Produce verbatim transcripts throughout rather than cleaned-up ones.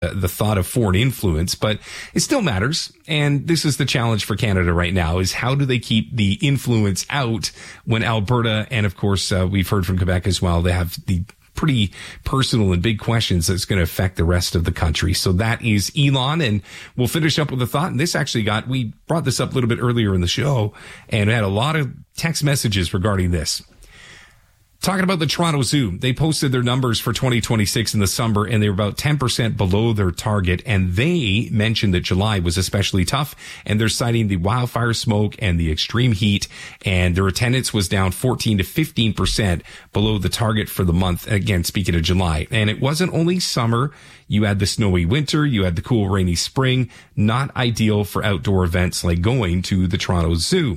the thought of foreign influence, but it still matters. And this is the challenge for Canada right now, is how do they keep the influence out when Alberta, and of course, uh, we've heard from Quebec as well, they have the pretty personal and big questions that's going to affect the rest of the country. So that is Elon, and we'll finish up with a thought. And this actually got, we brought this up a little bit earlier in the show, and we had a lot of text messages regarding this. Talking about the Toronto Zoo, they posted their numbers for twenty twenty-six in the summer, and they were about ten percent below their target. And they mentioned that July was especially tough, and they're citing the wildfire smoke and the extreme heat, and their attendance was down fourteen to fifteen percent below the target for the month. Again, speaking of July. And it wasn't only summer. You had the snowy winter, you had the cool rainy spring, not ideal for outdoor events like going to the Toronto Zoo.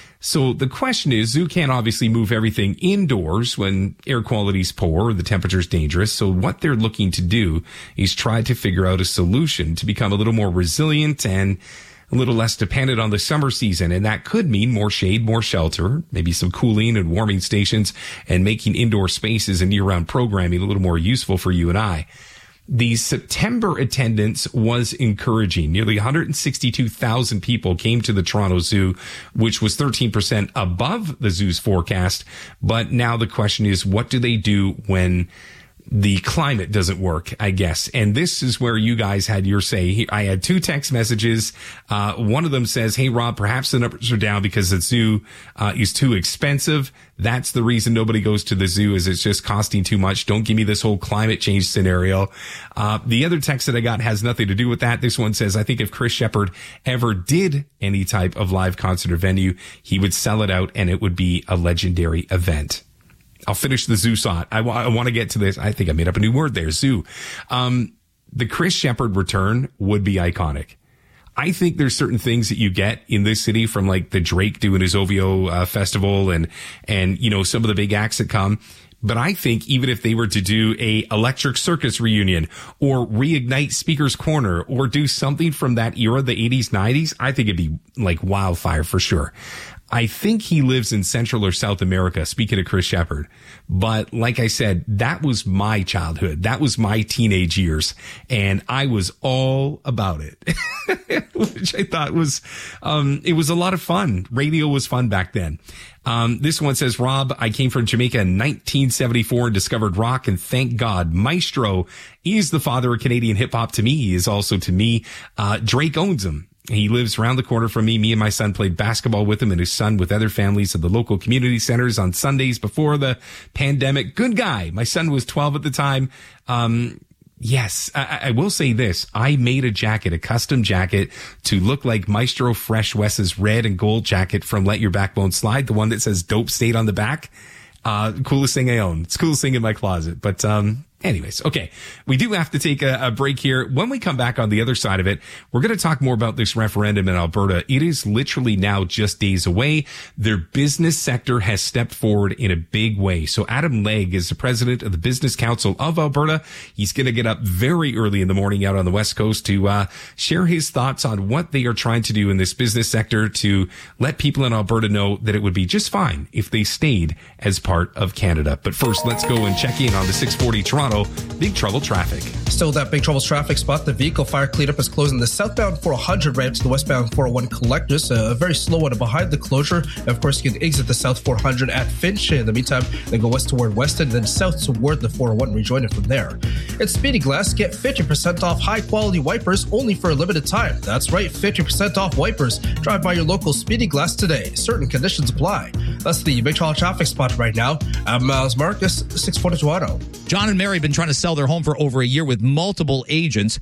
So the question is, Zoo can't obviously move everything indoors when air quality's poor or the temperature's dangerous. So what they're looking to do is try to figure out a solution to become a little more resilient and a little less dependent on the summer season. And that could mean more shade, more shelter, maybe some cooling and warming stations, and making indoor spaces and year-round programming a little more useful for you and I. The September attendance was encouraging. Nearly one hundred sixty-two thousand people came to the Toronto Zoo, which was thirteen percent above the zoo's forecast. But now the question is, what do they do when the climate doesn't work, I guess? And this is where you guys had your say. I had two text messages. Uh, one of them says, hey, Rob, perhaps the numbers are down because the zoo uh, is too expensive. That's the reason nobody goes to the zoo, is it's just costing too much. Don't give me this whole climate change scenario. Uh, the other text that I got has nothing to do with that. This one says, I think if Chris Shepherd ever did any type of live concert or venue, he would sell it out and it would be a legendary event. I'll finish the zoo thought. I, w- I want to get to this. I think I made up a new word there, zoo. Um, the Chris Shepherd return would be iconic. I think there's certain things that you get in this city, from like the Drake doing his O V O uh, festival and, and, you know, some of the big acts that come. But I think even if they were to do a Electric Circus reunion or reignite Speaker's Corner or do something from that era, the eighties, nineties, I think it'd be like wildfire for sure. I think he lives in Central or South America, speaking of Chris Shepherd. But like I said, that was my childhood. That was my teenage years. And I was all about it, which I thought was, um, it was a lot of fun. Radio was fun back then. Um, this one says, Rob, I came from Jamaica in nineteen seventy-four and discovered rock, and thank God Maestro is the father of Canadian hip hop to me. He is also to me. Uh, Drake owns him. He lives around the corner from me. Me and my son played basketball with him and his son with other families at the local community centers on Sundays before the pandemic. Good guy. My son was twelve at the time. Um, yes, I, I will say this. I made a jacket, a custom jacket to look like Maestro Fresh Wes's red and gold jacket from Let Your Backbone Slide. The one that says Dope State on the back. Uh, coolest thing I own. It's the coolest thing in my closet. But, um, anyways, okay. We do have to take a, a break here. When we come back on the other side of it, we're going to talk more about this referendum in Alberta. It is literally now just days away. Their business sector has stepped forward in a big way. So Adam Legg is the president of the Business Council of Alberta. He's going to get up very early in the morning out on the West Coast to uh share his thoughts on what they are trying to do in this business sector to let people in Alberta know that it would be just fine if they stayed as part of Canada. But first, let's go and check in on the six forty Toronto Big Trouble traffic. Still that Big Trouble traffic spot. The vehicle fire cleanup is closing the southbound four hundred ramp to the westbound four oh one collectors. A very slow one behind the closure. And of course, you can exit the south four hundred at Finch. In the meantime, then go west toward Weston, then south toward the four oh one. Rejoin it from there. It's Speedy Glass. Get fifty percent off high-quality wipers only for a limited time. That's right, fifty percent off wipers. Drive by your local Speedy Glass today. Certain conditions apply. That's the Big Trouble traffic spot right now. I'm Miles Marcus, six forty Toronto. John and Mary have been trying to sell their home for over a year with multiple agents.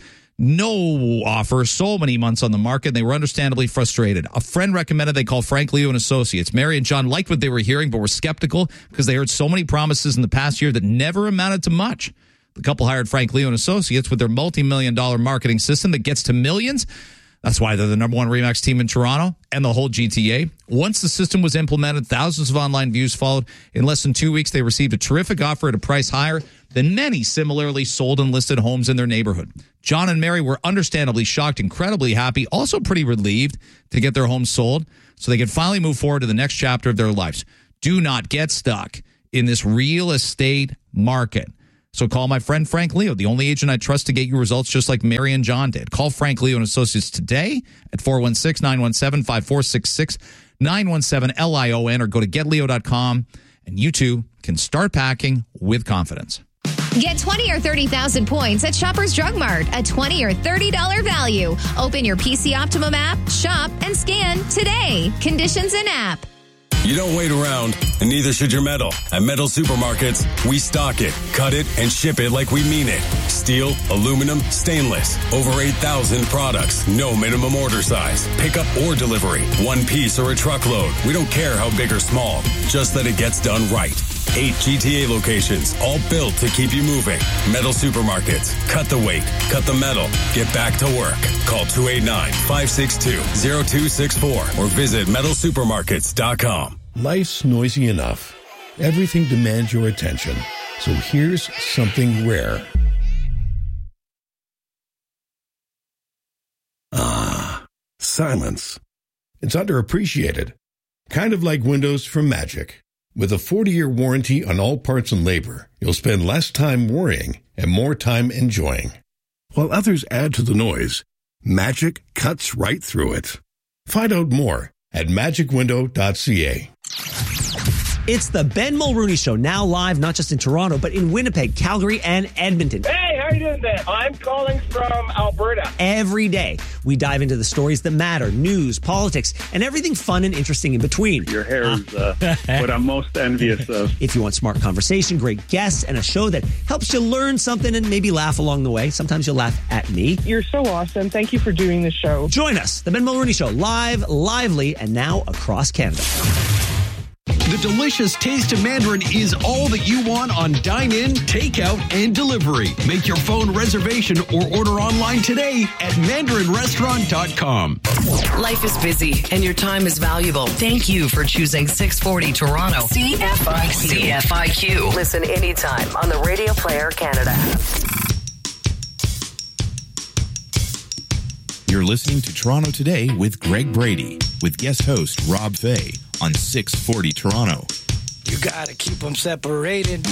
No offer, so many months on the market. They were understandably frustrated. A friend recommended they call Frank Leo and Associates. Mary and John liked what they were hearing, but were skeptical because they heard so many promises in the past year that never amounted to much. The couple hired Frank Leo and Associates with their multi-million dollar marketing system that gets to millions. That's why they're the number one RE/MAX team in Toronto and the whole G T A. Once the system was implemented, thousands of online views followed. In less than two weeks, they received a terrific offer at a price higher than many similarly sold and listed homes in their neighborhood. John and Mary were understandably shocked, incredibly happy, also pretty relieved to get their home sold so they could finally move forward to the next chapter of their lives. Do not get stuck in this real estate market. So call my friend Frank Leo, the only agent I trust to get you results just like Mary and John did. Call Frank Leo and Associates today at four one six, nine one seven, five four six six, nine one seven L I O N, or go to get leo dot com, and you too can start packing with confidence. Get twenty or thirty thousand points at Shoppers Drug Mart, a twenty or thirty dollars value. Open your P C Optimum app, shop, and scan today. Conditions in app. You don't wait around, and neither should your metal. At Metal Supermarkets, we stock it, cut it, and ship it like we mean it. Steel, aluminum, stainless. Over eight thousand products. No minimum order size. Pickup or delivery. One piece or a truckload. We don't care how big or small. Just that it gets done right. Eight G T A locations, all built to keep you moving. Metal Supermarkets. Cut the weight. Cut the metal. Get back to work. Call two eight nine, five six two, zero two six four or visit metal supermarkets dot com. Life's noisy enough. Everything demands your attention. So here's something rare. Ah, silence. It's underappreciated. Kind of like Windows from Magic. With a forty-year warranty on all parts and labor, you'll spend less time worrying and more time enjoying. While others add to the noise, Magic cuts right through it. Find out more at magic window dot c a. It's the Ben Mulrooney Show, now live not just in Toronto, but in Winnipeg, Calgary, and Edmonton. Hey, how are you doing there? I'm calling from Alberta. Every day, we dive into the stories that matter, news, politics, and everything fun and interesting in between. Your hair is uh, what I'm most envious of. If you want smart conversation, great guests, and a show that helps you learn something and maybe laugh along the way. Sometimes you'll laugh at me. You're so awesome. Thank you for doing the show. Join us, the Ben Mulrooney Show, live, lively, and now across Canada. The delicious taste of Mandarin is all that you want on dine-in, takeout, and delivery. Make your phone reservation or order online today at mandarin restaurant dot com. Life is busy and your time is valuable. Thank you for choosing six forty Toronto. C F I Q. C F I Q. Listen anytime on the Radio Player Canada app. You're listening to Toronto Today with Greg Brady, with guest host Rob Fay on six forty Toronto. You gotta keep them separated.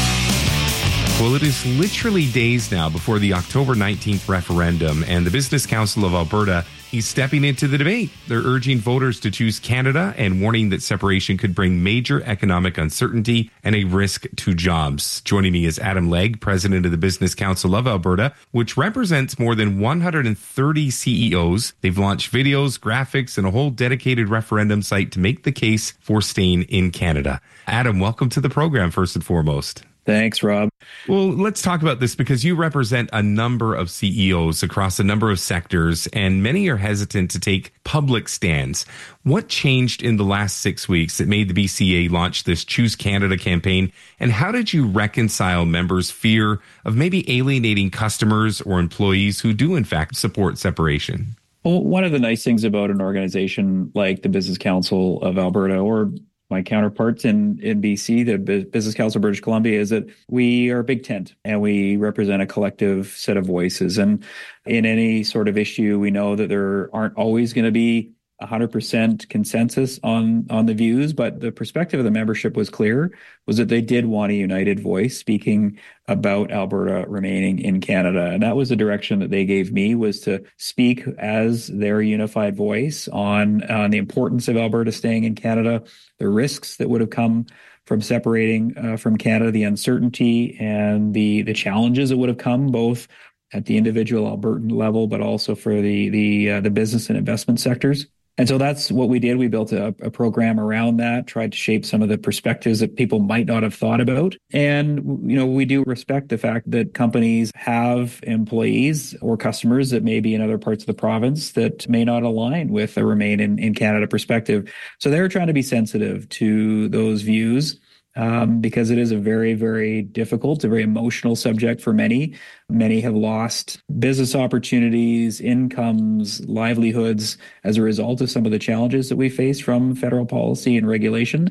Well, it is literally days now before the October nineteenth referendum, and the Business Council of Alberta is stepping into the debate. They're urging voters to choose Canada and warning that separation could bring major economic uncertainty and a risk to jobs. Joining me is Adam Legge, president of the Business Council of Alberta, which represents more than one hundred thirty C E Os. They've launched videos, graphics, and a whole dedicated referendum site to make the case for staying in Canada. Adam, welcome to the program, first and foremost. Thanks, Rob. Well, let's talk about this because you represent a number of C E Os across a number of sectors, and many are hesitant to take public stands. What changed in the last six weeks that made the B C A launch this Choose Canada campaign, and how did you reconcile members' fear of maybe alienating customers or employees who do, in fact, support separation? Well, one of the nice things about an organization like the Business Council of Alberta, or my counterparts in, in B C, the Business Council of British Columbia, is that we are a big tent and we represent a collective set of voices. And in any sort of issue, we know that there aren't always going to be one hundred percent consensus on on the views, but the perspective of the membership was clear, was that they did want a united voice speaking about Alberta remaining in Canada. And that was the direction that they gave me, was to speak as their unified voice on, on the importance of Alberta staying in Canada, the risks that would have come from separating uh, from Canada, the uncertainty and the the challenges that would have come both at the individual Albertan level, but also for the the uh, the business and investment sectors. And so that's what we did. We built a, a program around that, tried to shape some of the perspectives that people might not have thought about. And, you know, we do respect the fact that companies have employees or customers that may be in other parts of the province that may not align with a Remain in, in Canada perspective. So they're trying to be sensitive to those views. Um, because it is a very, very difficult, a very emotional subject for many. Many have lost business opportunities, incomes, livelihoods as a result of some of the challenges that we face from federal policy and regulation.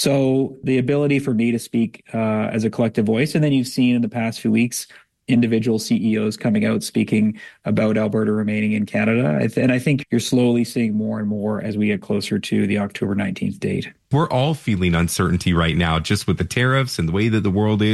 So the ability for me to speak uh, as a collective voice, and then you've seen in the past few weeks, individual C E Os coming out speaking about Alberta remaining in Canada. And I think you're slowly seeing more and more as we get closer to the October nineteenth date. We're all feeling uncertainty right now, just with the tariffs and the way that the world is.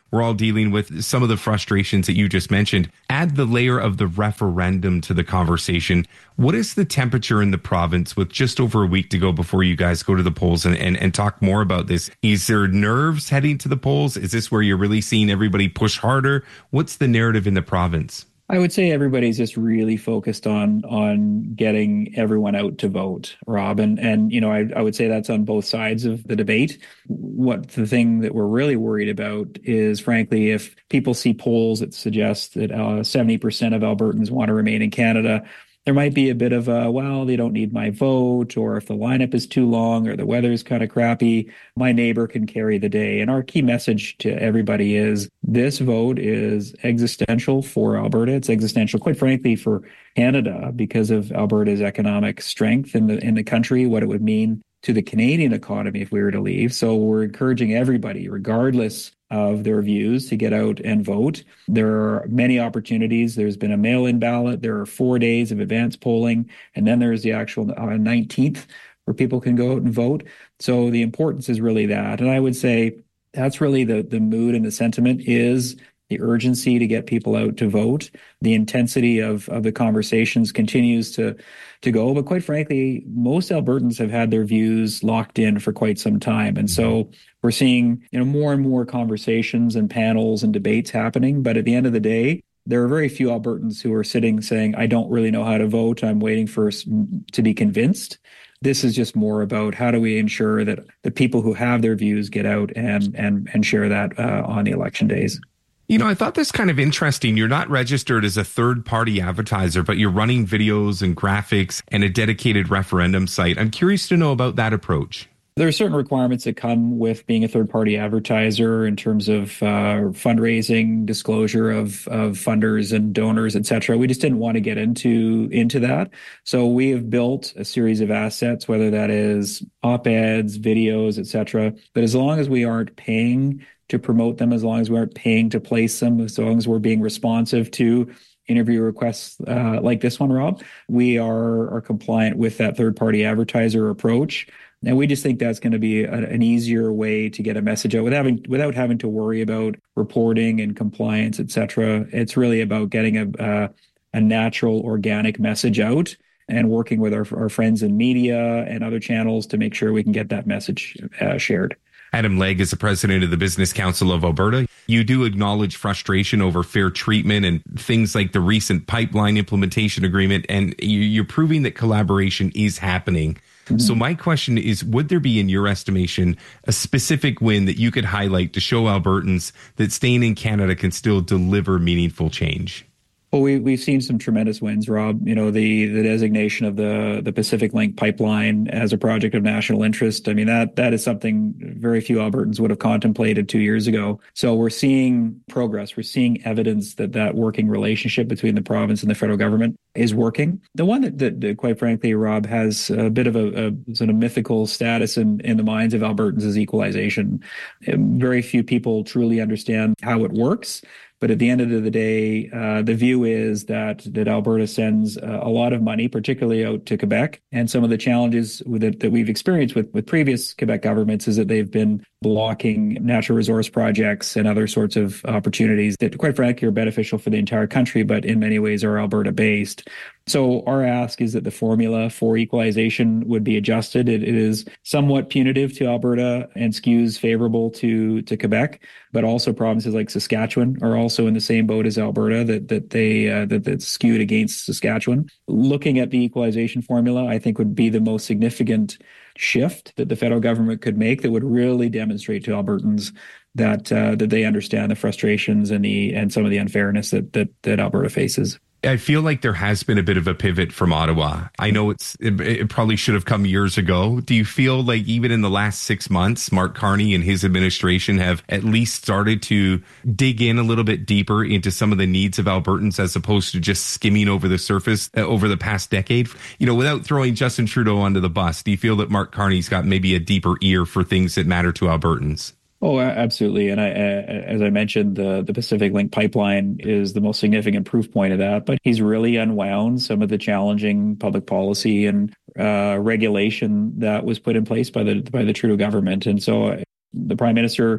we're all dealing with some of the frustrations that you just mentioned. Add the layer of the referendum to the conversation. What is the temperature in the province with just over a week to go before you guys go to the polls and, and, and talk more about this? Is there nerves heading to the polls? Is this where you're really seeing everybody push harder? What's the narrative in the province? I would say everybody's just really focused on on getting everyone out to vote, Rob. And, and you know, I, I would say that's on both sides of the debate. What the thing that we're really worried about is, frankly, if people see polls that suggest that uh, seventy percent of Albertans want to remain in Canada, there might be a bit of a, well, they don't need my vote, or if the lineup is too long or the weather is kind of crappy, my neighbor can carry the day. And our key message to everybody is this vote is existential for Alberta. It's existential, quite frankly, for Canada because of Alberta's economic strength in the in the country, what it would mean to the Canadian economy if we were to leave. So we're encouraging everybody, regardless of their views, to get out and vote. There are many opportunities. There's been a mail-in ballot. There are four days of advanced polling. And then there's the actual uh, nineteenth where people can go out and vote. So the importance is really that. And I would say that's really the, the mood and the sentiment is the urgency to get people out to vote. The intensity of, of the conversations continues to, to go. But quite frankly, most Albertans have had their views locked in for quite some time. And so we're seeing, you know, more and more conversations and panels and debates happening. But at the end of the day, there are very few Albertans who are sitting saying, I don't really know how to vote. I'm waiting for to be convinced. This is just more about how do we ensure that the people who have their views get out and and and share that uh, on the election days. You know, I thought this kind of interesting. You're not registered as a third-party advertiser, but you're running videos and graphics and a dedicated referendum site. I'm curious to know about that approach. There are certain requirements that come with being a third-party advertiser in terms of uh, fundraising, disclosure of, of funders and donors, et cetera. We just didn't want to get into, into that. So we have built a series of assets, whether that is op-eds, videos, et cetera. But as long as we aren't paying to promote them, as long as we aren't paying to place them, as long as we're being responsive to interview requests uh, like this one, Rob, we are, are compliant with that third-party advertiser approach. And we just think that's going to be a, an easier way to get a message out without having, without having to worry about reporting and compliance, et cetera. It's really about getting a, uh, a natural, organic message out and working with our, our friends in media and other channels to make sure we can get that message uh, shared. Adam Legge is the president of the Business Council of Alberta. You do acknowledge frustration over fair treatment and things like the recent pipeline implementation agreement, and you're proving that collaboration is happening. Mm-hmm. So my question is, would there be, in your estimation, a specific win that you could highlight to show Albertans that staying in Canada can still deliver meaningful change? Well, we, we've seen some tremendous wins, Rob. You know, the, the designation of the, the Pacific Link pipeline as a project of national interest. I mean, that, that is something very few Albertans would have contemplated two years ago. So we're seeing progress. We're seeing evidence that that working relationship between the province and the federal government is working. The one that, that, that quite frankly, Rob, has a bit of a, a sort of mythical status in, in the minds of Albertans is equalization. Very few people truly understand how it works. But at the end of the day, uh, the view is that that Alberta sends uh, a lot of money, particularly out to Quebec. And some of the challenges with it, that we've experienced with, with previous Quebec governments is that they've been blocking natural resource projects and other sorts of opportunities that, quite frankly, are beneficial for the entire country, but in many ways are Alberta-based. So our ask is that the formula for equalization would be adjusted. It, it is somewhat punitive to Alberta and skews favorable to, to Quebec, but also provinces like Saskatchewan are also in the same boat as Alberta, that that they uh, that that's skewed against Saskatchewan. Looking at the equalization formula, I think would be the most significant shift that the federal government could make that would really demonstrate to Albertans that uh, that they understand the frustrations and the and some of the unfairness that that, that Alberta faces. I feel like there has been a bit of a pivot from Ottawa. I know it's it, it probably should have come years ago. Do you feel like even in the last six months, Mark Carney and his administration have at least started to dig in a little bit deeper into some of the needs of Albertans as opposed to just skimming over the surface uh, over the past decade? You know, without throwing Justin Trudeau under the bus, do you feel that Mark Carney's got maybe a deeper ear for things that matter to Albertans? Oh, absolutely. And I, as I mentioned, the, the Pacific Link pipeline is the most significant proof point of that. But he's really unwound some of the challenging public policy and uh, regulation that was put in place by the by the Trudeau government. And so the Prime Minister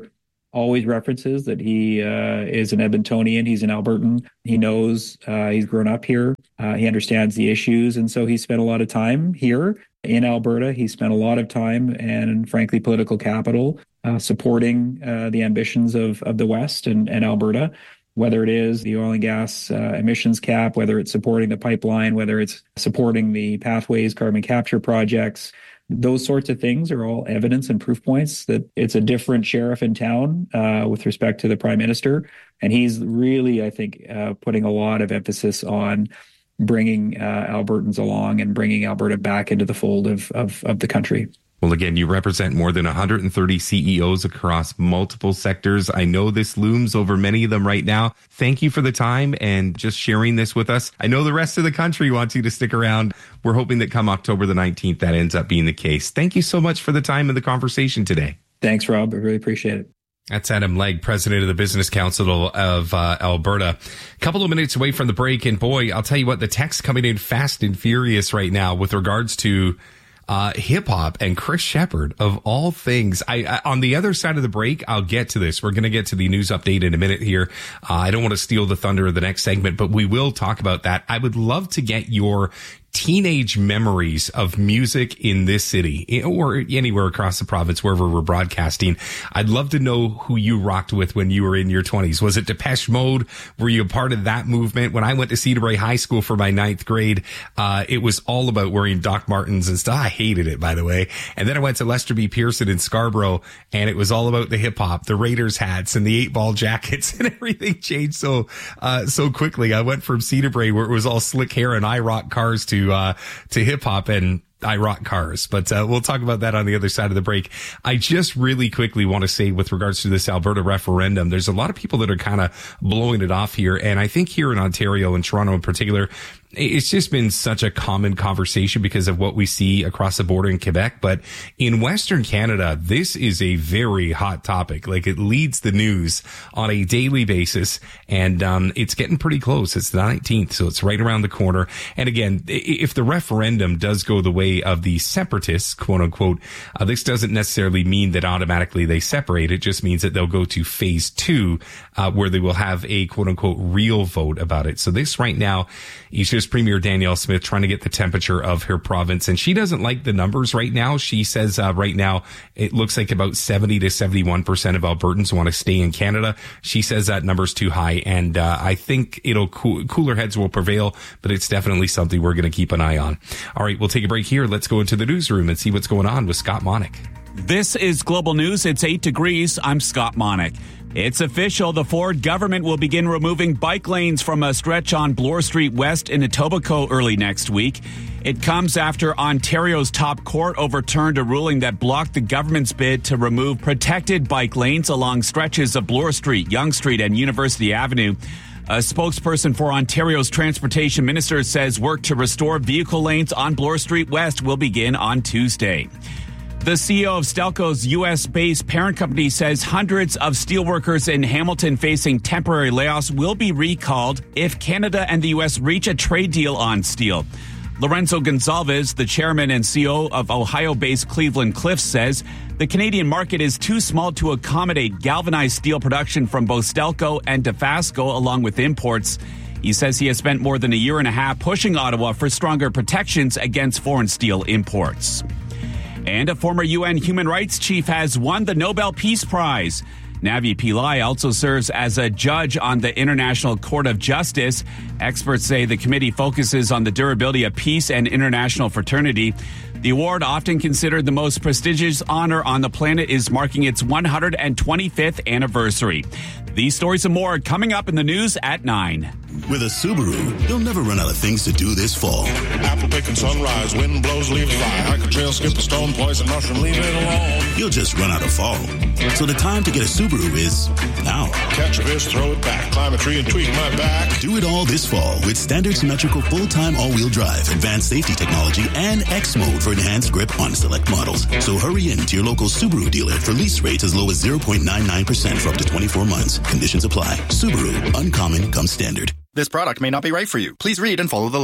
always references that he uh, is an Edmontonian. He's an Albertan. He knows uh, he's grown up here. Uh, he understands the issues. And so he spent a lot of time here in Alberta. He spent a lot of time and, frankly, political capital uh, supporting uh, the ambitions of, of the West and, and Alberta, whether it is the oil and gas uh, emissions cap, whether it's supporting the pipeline, whether it's supporting the Pathways carbon capture projects. Those sorts of things are all evidence and proof points that it's a different sheriff in town uh, with respect to the prime minister. And he's really, I think, uh, putting a lot of emphasis on bringing uh, Albertans along and bringing Alberta back into the fold of, of, of the country. Well, again, you represent more than one hundred thirty C E Os across multiple sectors. I know this looms over many of them right now. Thank you for the time and just sharing this with us. I know the rest of the country wants you to stick around. We're hoping that come October the nineteenth, that ends up being the case. Thank you so much for the time and the conversation today. Thanks, Rob. I really appreciate it. That's Adam Legg, president of the Business Council of uh, Alberta. A couple of minutes away from the break, and boy, I'll tell you what, the text coming in fast and furious right now with regards to Uh, hip hop and Chris Shepherd of all things. I, I on the other side of the break, I'll get to this. We're going to get to the news update in a minute here. Uh, I don't want to steal the thunder of the next segment, but we will talk about that. I would love to get your teenage memories of music in this city or anywhere across the province, wherever we're broadcasting. I'd love to know who you rocked with when you were in your twenties. Was it Depeche Mode? Were you a part of that movement? When I went to Cedar Brae High School for my ninth grade, uh, it was all about wearing Doc Martens and stuff. I hated it, by the way. And then I went to Lester B. Pearson in Scarborough, and it was all about the hip hop, the Raiders hats and the eight ball jackets, and everything changed so, uh, so quickly. I went from Cedar Brae, where it was all slick hair and I rock cars, to uh to hip hop and I rock cars. But uh, we'll talk about that on the other side of the break. I just really quickly want to say, with regards to this Alberta referendum, there's a lot of people that are kind of blowing it off here. And I think here in Ontario and Toronto in particular, it's just been such a common conversation because of what we see across the border in Quebec. But in Western Canada, this is a very hot topic. Like, it leads the news on a daily basis, and um, it's getting pretty close. It's the nineteenth, so it's right around the corner. And again, if the referendum does go the way of the separatists, quote unquote, uh, this doesn't necessarily mean that automatically they separate. It just means that they'll go to phase two, uh, where they will have a quote unquote real vote about it. So this right now is just Premier Danielle Smith trying to get the temperature of her province, and she doesn't like the numbers right now. She says uh, right now it looks like about seventy to seventy-one percent of Albertans want to stay in Canada. She says that number's too high, and uh, I think it'll cool, cooler heads will prevail, but it's definitely something we're going to keep an eye on. All right, we'll take a break here. Let's go into the newsroom and see what's going on with Scott Monick. This is Global News. It's eight degrees. I'm Scott Monick. It's official. The Ford government will begin removing bike lanes from a stretch on Bloor Street West in Etobicoke early next week. It comes after Ontario's top court overturned a ruling that blocked the government's bid to remove protected bike lanes along stretches of Bloor Street, Yonge Street, and University Avenue. A spokesperson for Ontario's transportation minister says work to restore vehicle lanes on Bloor Street West will begin on Tuesday. The C E O of Stelco's U S-based parent company says hundreds of steelworkers in Hamilton facing temporary layoffs will be recalled if Canada and the U S reach a trade deal on steel. Lorenzo Gonzalez, the chairman and C E O of Ohio-based Cleveland Cliffs, says the Canadian market is too small to accommodate galvanized steel production from both Stelco and Dofasco, along with imports. He says he has spent more than a year and a half pushing Ottawa for stronger protections against foreign steel imports. And a former U N human rights chief has won the Nobel Peace Prize. Navi Pillai also serves as a judge on the International Court of Justice. Experts say the committee focuses on the durability of peace and international fraternity. The award, often considered the most prestigious honor on the planet, is marking its one hundred twenty-fifth anniversary. These stories and more coming up in the news at nine. With a Subaru, you'll never run out of things to do this fall. Apple picking sunrise, wind blows, leaves fly. Hike a trail, skip a stone, poison mushroom, leave it alone. You'll just run out of fall. So the time to get a Subaru is now. Catch a fish, throw it back, climb a tree and tweak my back. Do it all this fall with standard symmetrical full-time all-wheel drive, advanced safety technology, and X mode for enhanced grip on select models. So hurry in to your local Subaru dealer for lease rates as low as zero point nine nine percent for up to twenty-four months. Conditions apply. Subaru, uncommon comes standard. This product may not be right for you. Please read and follow the label.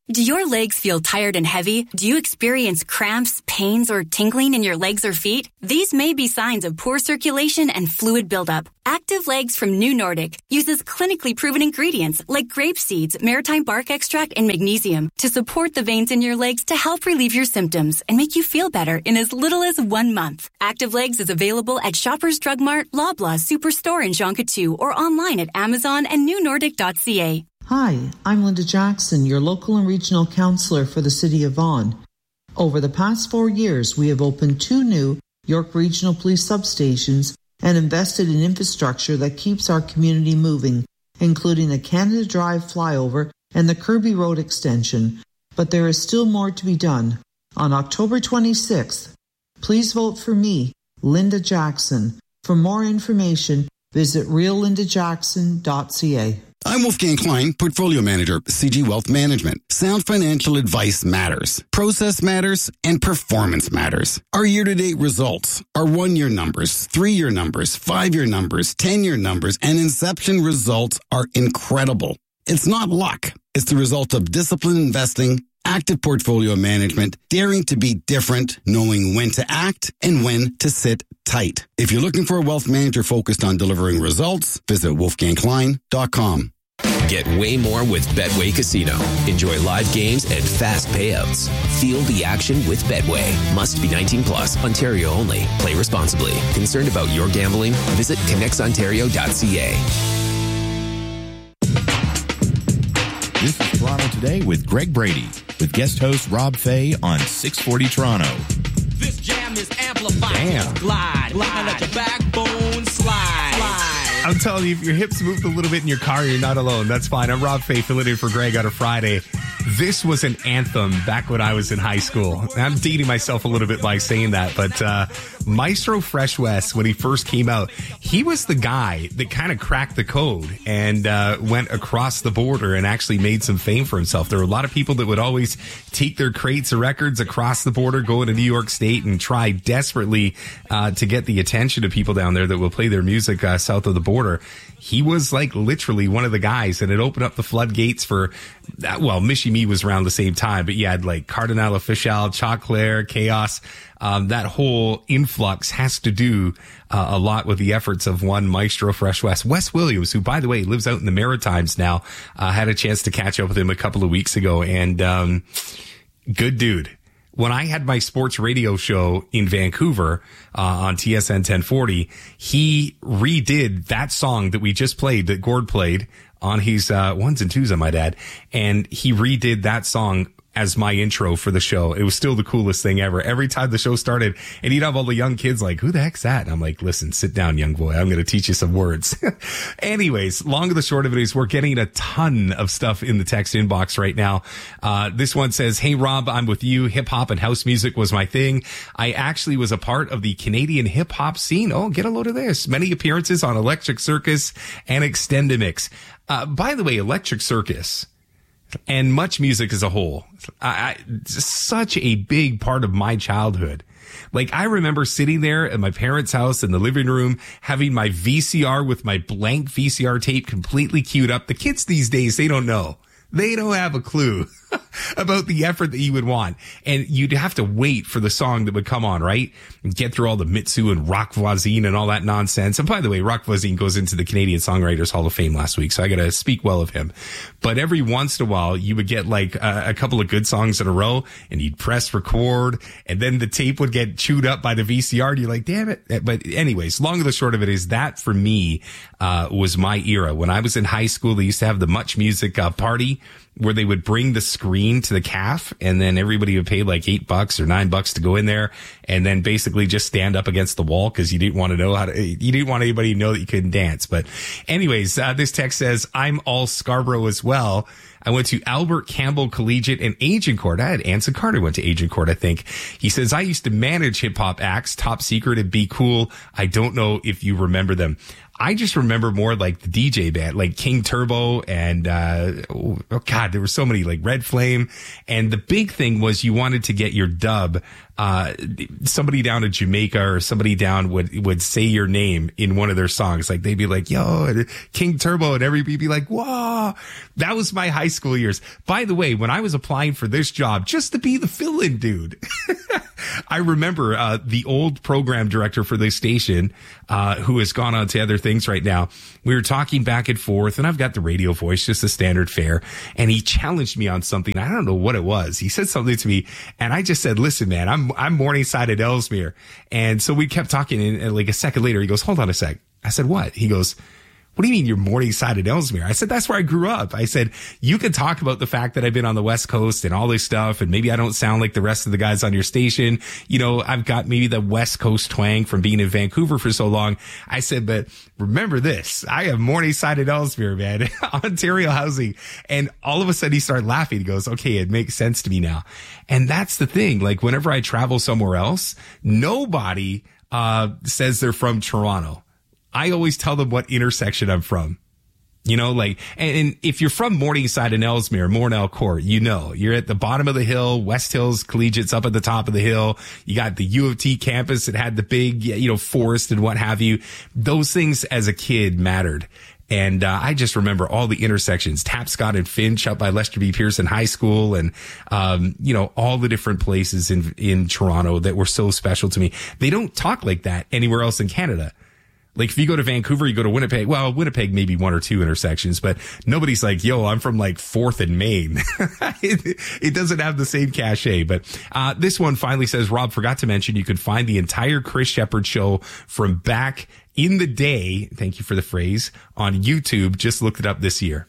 Do your legs feel tired and heavy? Do you experience cramps, pains, or tingling in your legs or feet? These may be signs of poor circulation and fluid buildup. Active Legs from New Nordic uses clinically proven ingredients like grape seeds, maritime bark extract, and magnesium to support the veins in your legs to help relieve your symptoms and make you feel better in as little as one month. Active Legs is available at Shoppers Drug Mart, Loblaw, Superstore, and Jonquière, or online at Amazon and new nordic dot c a. Hi, I'm Linda Jackson, your local and regional counselor for the City of Vaughan. Over the past four years, we have opened two new York Regional Police substations and invested in infrastructure that keeps our community moving, including the Canada Drive flyover and the Kirby Road extension. But there is still more to be done. On October twenty-sixth, please vote for me, Linda Jackson. For more information, visit real linda jackson dot c a. I'm Wolfgang Klein, Portfolio Manager, C G Wealth Management. Sound financial advice matters. Process matters, and performance matters. Our year-to-date results, our one-year numbers, three-year numbers, five-year numbers, ten-year numbers, and inception results are incredible. It's not luck. It's the result of disciplined investing, active portfolio management, daring to be different, knowing when to act and when to sit tight. If you're looking for a wealth manager focused on delivering results, visit wolfgang klein dot com. Get way more with Betway Casino. Enjoy live games and fast payouts. Feel the action with Betway. Must be nineteen plus, Ontario only. Play responsibly. Concerned about your gambling? Visit connects ontario dot c a. This is Toronto Today with Greg Brady, with guest host Rob Fay on six forty Toronto. This jam is amplified. Damn. Glide, glide, let your backbone slide. slide. I'm telling you, if your hips moved a little bit in your car, you're not alone. That's fine. I'm Rob Fay, filling in for Greg on a Friday. This was an anthem back when I was in high school. I'm dating myself a little bit by saying that, but uh, Maestro Fresh Wes, when he first came out, he was the guy that kind of cracked the code and uh, went across the border and actually made some fame for himself. There were a lot of people that would always take their crates of records across the border, go into New York State, and try desperately uh, to get the attention of people down there that will play their music uh, south of the border. He was like literally one of the guys, and it opened up the floodgates for, well, Michie Me was around the same time, but you had like Cardinal Official, Choclair, Chaos. Um, that whole influx has to do uh, a lot with the efforts of one Maestro Fresh Wes. Wes Williams, who, by the way, lives out in the Maritimes now, uh, had a chance to catch up with him a couple of weeks ago, and um, good dude. When I had my sports radio show in Vancouver uh, on T S N ten forty, he redid that song that we just played, that Gord played on his uh, ones and twos, I might add, and he redid that song as my intro for the show. It was still the coolest thing ever. Every time the show started, and he'd have all the young kids like, who the heck's that? And I'm like, listen, sit down, young boy. I'm going to teach you some words. Anyways, long and the short of it is we're getting a ton of stuff in the text inbox right now. Uh, this one says, hey, Rob, I'm with you. Hip hop and house music was my thing. I actually was a part of the Canadian hip hop scene. Oh, get a load of this. Many appearances on Electric Circus and Extendamix. Uh, by the way, Electric Circus and Much Music as a whole, I, I, such a big part of my childhood. Like, I remember sitting there at my parents' house in the living room, having my V C R with my blank V C R tape completely queued up. The kids these days, they don't know. They don't have a clue about the effort that you would want. And you'd have to wait for the song that would come on, right? And get through all the Mitsu and Rock Voisine and all that nonsense. And by the way, Rock Voisine goes into the Canadian Songwriters Hall of Fame last week, so I gotta speak well of him. But every once in a while, you would get like a, a couple of good songs in a row, and you'd press record, and then the tape would get chewed up by the V C R, and you're like, damn it. But anyways, long and the short of it is that for me, uh, was my era. When I was in high school, they used to have the Much Music uh, party, where they would bring the screen to the C A F, and then everybody would pay like eight bucks or nine bucks to go in there, and then basically just stand up against the wall because you didn't want to know how to, you didn't want anybody to know that you couldn't dance. But anyways, uh, this text says, I'm all Scarborough as well. I went to Albert Campbell Collegiate and Agincourt. I had Anson Carter went to Agincourt, I think. He says, I used to manage hip hop acts, Top Secret and Be Cool. I don't know if you remember them. I just remember more like the D J band, like King Turbo and, uh, oh God, there were so many, like Red Flame. And the big thing was you wanted to get your dub, uh, somebody down in Jamaica or somebody down would, would say your name in one of their songs. Like they'd be like, yo, King Turbo, and everybody be like, wow. That was my high school years. By the way, when I was applying for this job, just to be the fill-in dude, I remember, uh, the old program director for this station, uh, who has gone on to other things right now. We were talking back and forth, and I've got the radio voice, just a standard fare. And he challenged me on something. I don't know what it was. He said something to me, and I just said, listen, man, I'm, I'm Morningside at Ellesmere. And so we kept talking, and, and like a second later, he goes, hold on a sec. I said, what? He goes, what do you mean you're Morningside at Ellesmere? I said, that's where I grew up. I said, you can talk about the fact that I've been on the West Coast and all this stuff, and maybe I don't sound like the rest of the guys on your station. You know, I've got maybe the West Coast twang from being in Vancouver for so long. I said, but remember this, I am Morningside at Ellesmere, man, Ontario housing. And all of a sudden he started laughing. He goes, okay, it makes sense to me now. And that's the thing. Like whenever I travel somewhere else, nobody, uh, says they're from Toronto. I always tell them what intersection I'm from. You know, like, and, and if you're from Morningside and Ellesmere, Mornell Court, you know, you're at the bottom of the hill, West Hills Collegiate's up at the top of the hill. You got the U of T campus that had the big, you know, forest and what have you. Those things as a kid mattered. And, uh, I just remember all the intersections, Tapscott and Finch up by Lester B. Pearson High School, and, um, you know, all the different places in, in Toronto that were so special to me. They don't talk like that anywhere else in Canada. Like if you go to Vancouver, you go to Winnipeg. Well, Winnipeg maybe one or two intersections, but nobody's like, yo, I'm from like fourth and Main. it, it doesn't have the same cachet. But uh this one finally says, Rob forgot to mention you could find the entire Chris Shepherd show from back in the day. Thank you for the phrase, on YouTube. Just looked it up this year.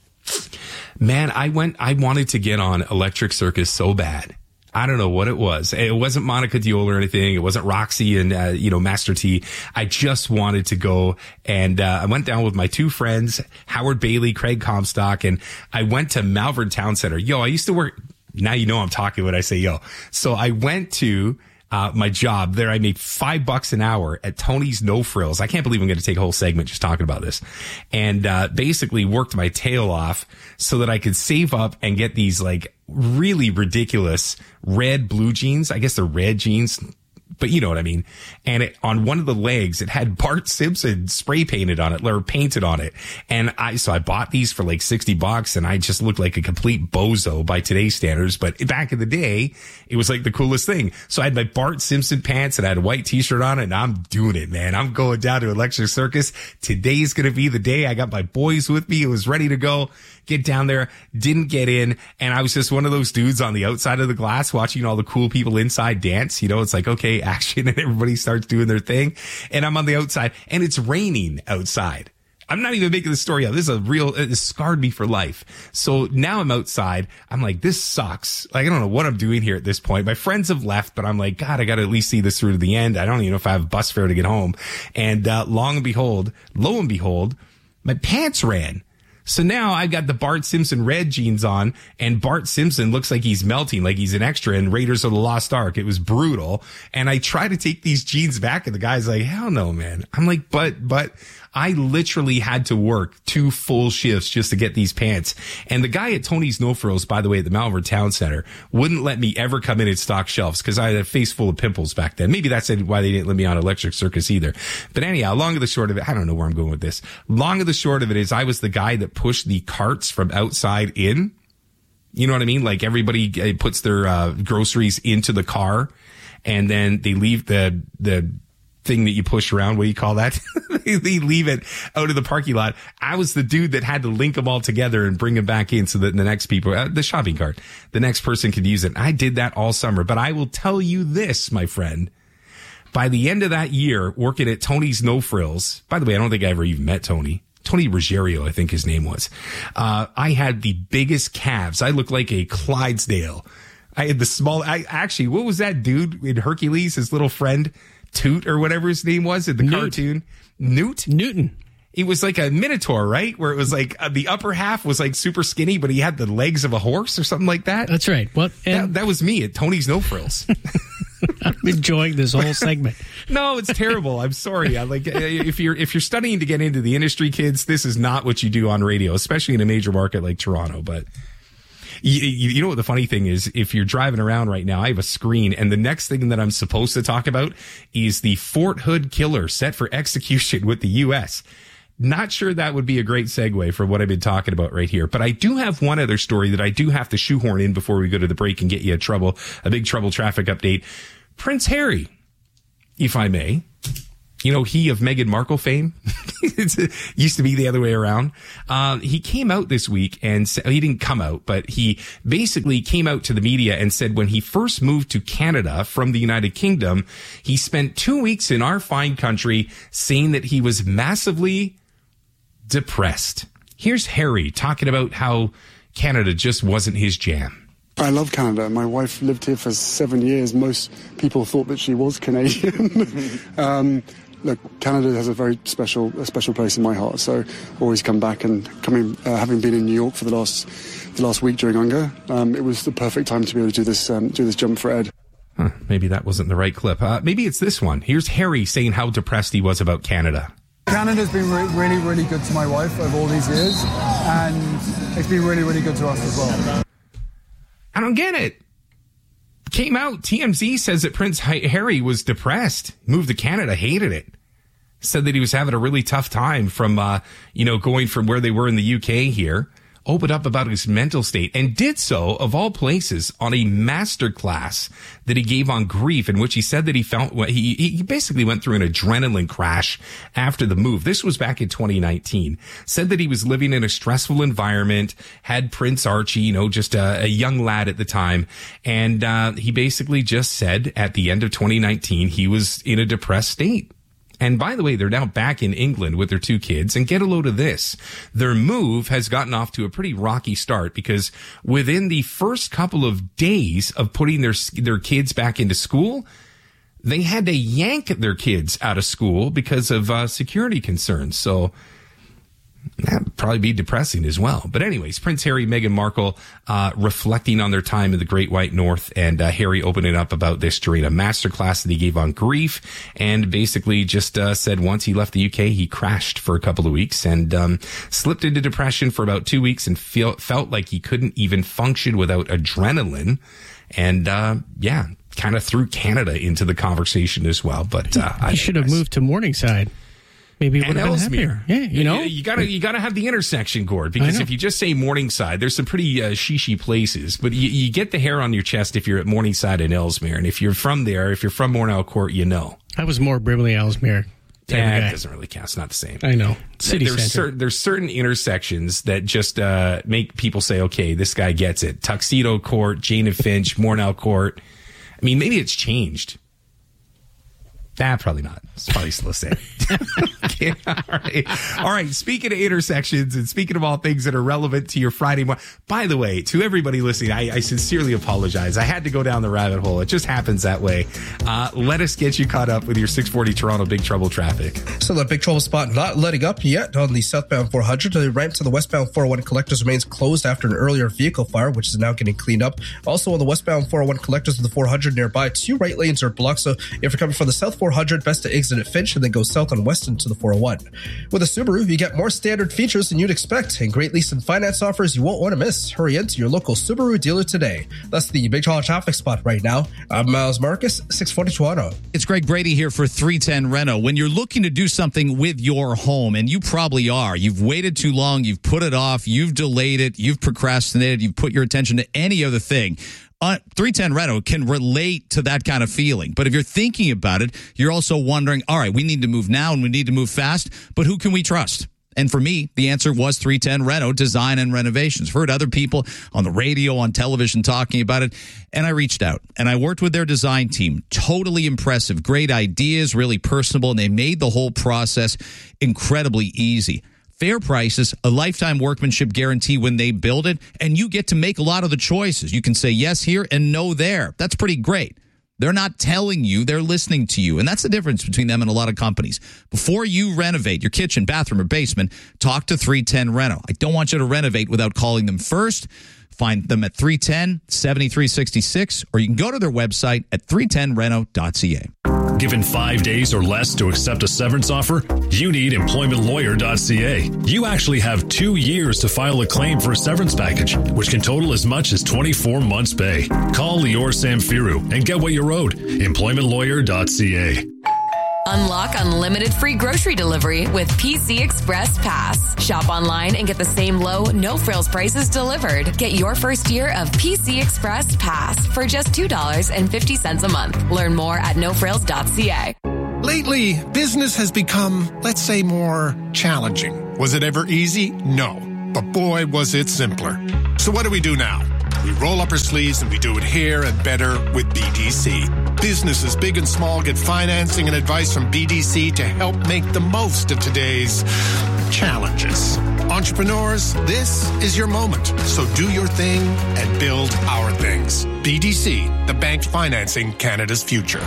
Man, I went, I wanted to get on Electric Circus so bad. I don't know what it was. It wasn't Monica Diola or anything. It wasn't Roxy and, uh, you know, Master T. I just wanted to go. And, uh, I went down with my two friends, Howard Bailey, Craig Comstock, and I went to Malvern Town Center. Yo, I used to work. Now you know I'm talking when I say yo. So I went to, uh, my job there. I made five bucks an hour at Tony's No Frills. I can't believe I'm going to take a whole segment just talking about this. And, uh, basically worked my tail off so that I could save up and get these like really ridiculous red blue jeans. I guess they're red jeans, but you know what I mean. And it, on one of the legs, it had Bart Simpson spray painted on it or painted on it. And I, so I bought these for like sixty bucks, and I just looked like a complete bozo by today's standards. But back in the day, it was like the coolest thing. So I had my Bart Simpson pants and I had a white t-shirt on, and I'm doing it, man. I'm going down to Electric Circus. Today's going to be the day. I got my boys with me. It was ready to go. Get down there, didn't get in, and I was just one of those dudes on the outside of the glass watching all the cool people inside dance. You know, it's like, okay, action, and everybody starts doing their thing, and I'm on the outside, and it's raining outside. I'm not even making the story up. This is a real, it scarred me for life. So now I'm outside. I'm like, this sucks. Like, I don't know what I'm doing here at this point. My friends have left, but I'm like, God, I got to at least see this through to the end. I don't even know if I have a bus fare to get home. And, uh, long and behold, lo and behold, my pants ran. So now I've got the Bart Simpson red jeans on, and Bart Simpson looks like he's melting, like he's an extra in Raiders of the Lost Ark. It was brutal. And I try to take these jeans back, and the guy's like, hell no, man. I'm like, but, but I literally had to work two full shifts just to get these pants. And the guy at Tony's No Frills, by the way, at the Malvern Town Center, wouldn't let me ever come in and stock shelves because I had a face full of pimples back then. Maybe that's why they didn't let me on Electric Circus either. But anyhow, long of the short of it, I don't know where I'm going with this. Long of the short of it is I was the guy that pushed the carts from outside in. You know what I mean? Like everybody puts their uh, groceries into the car, and then they leave the the thing that you push around. What do you call that? They leave it out of the parking lot. I was the dude that had to link them all together and bring them back in so that the next people, uh, the shopping cart, the next person could use it. I did that all summer. But I will tell you this, my friend. By the end of that year, working at Tony's No Frills, by the way, I don't think I ever even met Tony. Tony Ruggiero, I think his name was. Uh, I had the biggest calves. I looked like a Clydesdale. I had the small, I actually, what was that dude in Hercules, his little friend? Toot or whatever his name was in the Newt. cartoon. Newt? Newton. It was like a minotaur, right? Where it was like uh, the upper half was like super skinny, but he had the legs of a horse or something like that. That's right. What? That, that was me at Tony's No Frills. I'm enjoying this whole segment. No, it's terrible. I'm sorry. I like if you're if you're studying to get into the industry, kids, this is not what you do on radio, especially in a major market like Toronto. But You, you, you know what the funny thing is? If you're driving around right now, I have a screen, and the next thing that I'm supposed to talk about is the Fort Hood killer set for execution with the U S. Not sure that would be a great segue for what I've been talking about right here. But I do have one other story that I do have to shoehorn in before we go to the break and get you a trouble, a big trouble traffic update. Prince Harry, if I may. You know, he of Meghan Markle fame. It used to be the other way around. Uh, he came out this week and sa- he didn't come out, but he basically came out to the media and said when he first moved to Canada from the United Kingdom, he spent two weeks in our fine country saying that he was massively depressed. Here's Harry talking about how Canada just wasn't his jam. I love Canada. My wife lived here for seven years. Most people thought that she was Canadian. um, look, Canada has a very special, a special place in my heart. So always come back, and coming, uh, having been in New York for the last, the last week during Unger, um, it was the perfect time to be able to do this, um, do this jump for Ed. Huh, maybe that wasn't the right clip. Uh, maybe it's this one. Here's Harry saying how depressed he was about Canada. Canada's been re- really, really good to my wife over all these years, and it's been really, really good to us as well. I don't get it. Came out, T M Z says that Prince Harry was depressed, moved to Canada, hated it. Said that he was having a really tough time from, uh, you know, going from where they were in the U K here. Opened up about his mental state and did so, of all places, on a masterclass that he gave on grief, in which he said that he felt, he, he basically went through an adrenaline crash after the move. This was back in twenty nineteen. Said that he was living in a stressful environment, had Prince Archie, you know, just a, a young lad at the time. And, uh, he basically just said at the end of twenty nineteen, he was in a depressed state. And by the way, they're now back in England with their two kids. And get a load of this. Their move has gotten off to a pretty rocky start because within the first couple of days of putting their their kids back into school, they had to yank their kids out of school because of uh, security concerns. So that would probably be depressing as well. But anyways, Prince Harry, Meghan Markle, uh, reflecting on their time in the Great White North, and uh, Harry opening up about this during a masterclass that he gave on grief, and basically just uh, said once he left the U K, he crashed for a couple of weeks and um, slipped into depression for about two weeks and feel, felt like he couldn't even function without adrenaline. And uh, yeah, kind of threw Canada into the conversation as well. But uh, he, he should have moved to Morningside. Maybe it would have been happier. Yeah, you know, you, you gotta you gotta have the intersection, Gord, because if you just say Morningside, there's some pretty uh, shishy places, but you, you get the hair on your chest if you're at Morningside and Ellesmere, and if you're from there, if you're from Mornell Court, you know. I was more Brimley, Ellesmere. Yeah, it doesn't really count. It's not the same. I know. City there's center. Cer- there's certain intersections that just uh, make people say, okay, this guy gets it. Tuxedo Court, Jane and Finch, Mornell Court. I mean, maybe it's changed. Nah, probably not. It's probably still the same. Okay, all right. All right. Speaking of intersections and speaking of all things that are relevant to your Friday morning, by the way, to everybody listening, I, I sincerely apologize. I had to go down the rabbit hole. It just happens that way. Uh, let us get you caught up with your six forty Toronto Big Trouble traffic. So the Big Trouble spot not letting up yet on the southbound four hundred. The ramp to the westbound four oh one collectors remains closed after an earlier vehicle fire, which is now getting cleaned up. Also on the westbound four oh one collectors of the four hundred nearby, two right lanes are blocked. So if you're coming from the south four hundred, best to exit at Finch and then go south on Weston to the four oh one. With a Subaru, you get more standard features than you'd expect and great lease and finance offers you won't want to miss. Hurry into your local Subaru dealer today. That's the Big Trouble traffic spot right now. I'm Miles Marcus, six forty Toronto. It's Greg Brady here for three ten Reno. When you're looking to do something with your home, and you probably are, you've waited too long, you've put it off, you've delayed it, you've procrastinated, you've put your attention to any other thing. Uh, three ten Reno can relate to that kind of feeling. But if you're thinking about it, you're also wondering, all right, we need to move now and we need to move fast, but who can we trust? And for me, the answer was three ten Reno Design and Renovations. Heard other people on the radio, on television talking about it, and I reached out and I worked with their design team. Totally impressive. Great ideas, really personable, and they made the whole process incredibly easy. Fair prices, a lifetime workmanship guarantee when they build it, and you get to make a lot of the choices. You can say yes here and no there. That's pretty great. They're not telling you, they're listening to you. And that's the difference between them and a lot of companies. Before you renovate your kitchen, bathroom, or basement, talk to three ten Reno. I don't want you to renovate without calling them first. Find them at three one zero, seven three six six, or you can go to their website at three ten reno dot c a. given five days or less to accept a severance offer? You need employment lawyer dot c a. You actually have two years to file a claim for a severance package, which can total as much as twenty-four months' pay. Call Lior Samfiru and get what you're owed. employment lawyer dot c a. Unlock unlimited free grocery delivery with P C Express Pass. Shop online and get the same low, no-frills prices delivered. Get your first year of P C Express Pass for just two dollars and fifty cents a month. Learn more at no frills dot c a. Lately, business has become, let's say, more challenging. Was it ever easy? No. But boy, was it simpler. So what do we do now? We roll up our sleeves and we do it here and better with B D C. Businesses big and small get financing and advice from B D C to help make the most of today's challenges. Entrepreneurs, this is your moment. So do your thing and build our things. B D C, the bank financing Canada's future.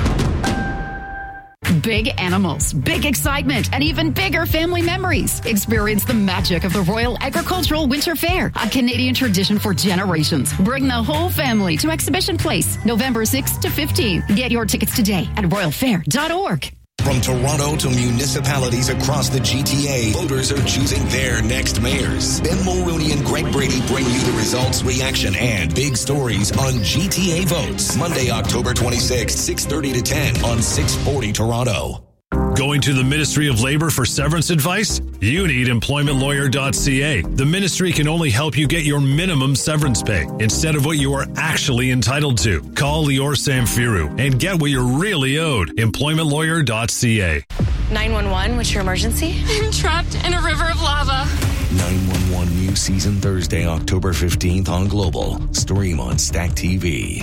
Big animals, big excitement, and even bigger family memories. Experience the magic of the Royal Agricultural Winter Fair, a Canadian tradition for generations. Bring the whole family to Exhibition Place, November sixth to fifteenth. Get your tickets today at royal fair dot org. From Toronto to municipalities across the G T A, voters are choosing their next mayors. Ben Mulrooney and Greg Brady bring you the results, reaction, and big stories on G T A Votes. Monday, October twenty-sixth, six thirty to ten on six forty Toronto. Going to the Ministry of Labor for severance advice? You need employment lawyer dot c a. The ministry can only help you get your minimum severance pay instead of what you are actually entitled to. Call Lior Samfiru and get what you're really owed. employment lawyer dot c a. nine one one, what's your emergency? I'm trapped in a river of lava. nine one one new season Thursday, October fifteenth on Global. Stream on Stack T V.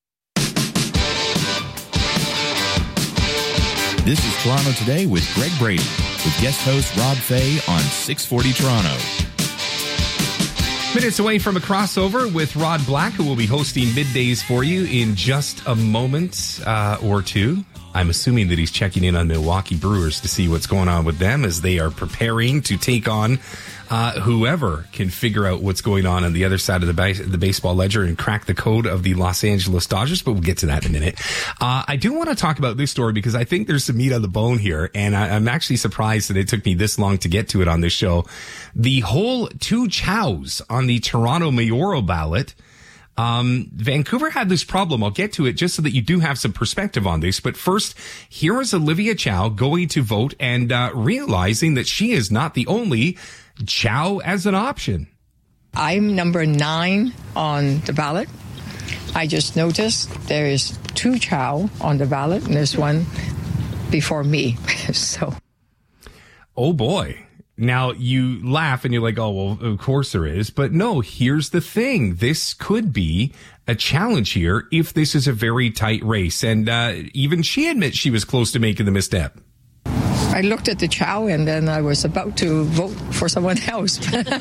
This is Toronto Today with Greg Brady, with guest host Rob Fay on six forty Toronto. Minutes away from a crossover with Rod Black, who will be hosting middays for you in just a moment uh, or two. I'm assuming that he's checking in on Milwaukee Brewers to see what's going on with them as they are preparing to take on uh, whoever can figure out what's going on on the other side of the, base- the baseball ledger and crack the code of the Los Angeles Dodgers, but we'll get to that in a minute. Uh, I do want to talk about this story because I think there's some meat on the bone here, and I- I'm actually surprised that it took me this long to get to it on this show. The whole two chows on the Toronto mayoral ballot. Um, Vancouver had this problem. I'll get to it just so that you do have some perspective on this. But first, here is Olivia Chow going to vote and uh, realizing that she is not the only Chow as an option. I'm number nine on the ballot. I just noticed there is two Chow on the ballot, and there's one before me. So, oh boy. Now, you laugh and you're like, oh, well, of course there is. But no, here's the thing. This could be a challenge here if this is a very tight race. And uh, even she admits she was close to making the misstep. I looked at the Chow and then I was about to vote for someone else.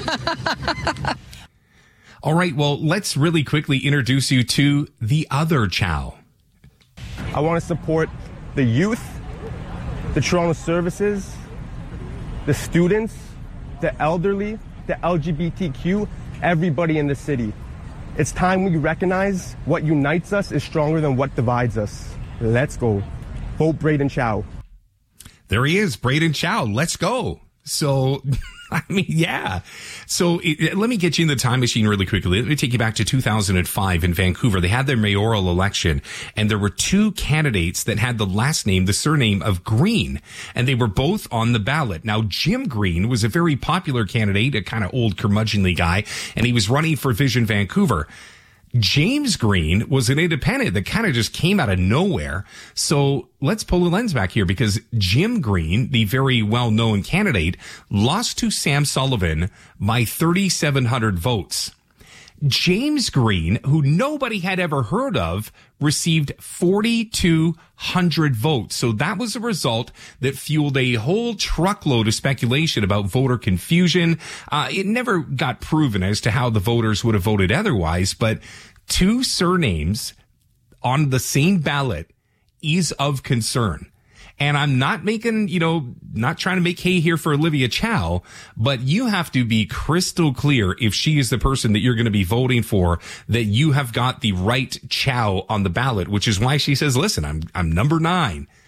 All right, well, let's really quickly introduce you to the other Chow. I want to support the youth, the Toronto services, the students, the elderly, the L G B T Q, everybody in the city. It's time we recognize what unites us is stronger than what divides us. Let's go. Vote Braden Chow. There he is, Braden Chow. Let's go. So, I mean, yeah. So it, let me get you in the time machine really quickly. Let me take you back to two thousand five in Vancouver. They had their mayoral election, and there were two candidates that had the last name, the surname of Green, and they were both on the ballot. Now, Jim Green was a very popular candidate, a kind of old curmudgeonly guy, and he was running for Vision Vancouver. James Green was an independent that kind of just came out of nowhere. So let's pull the lens back here because Jim Green, the very well-known candidate, lost to Sam Sullivan by thirty-seven hundred votes. James Green, who nobody had ever heard of, received forty-two hundred votes. So that was a result that fueled a whole truckload of speculation about voter confusion. Uh, it never got proven as to how the voters would have voted otherwise, but two surnames on the same ballot is of concern. And I'm not making, you know, not trying to make hay here for Olivia Chow, but you have to be crystal clear if she is the person that you're going to be voting for, that you have got the right Chow on the ballot, which is why she says, listen, I'm, I'm number nine.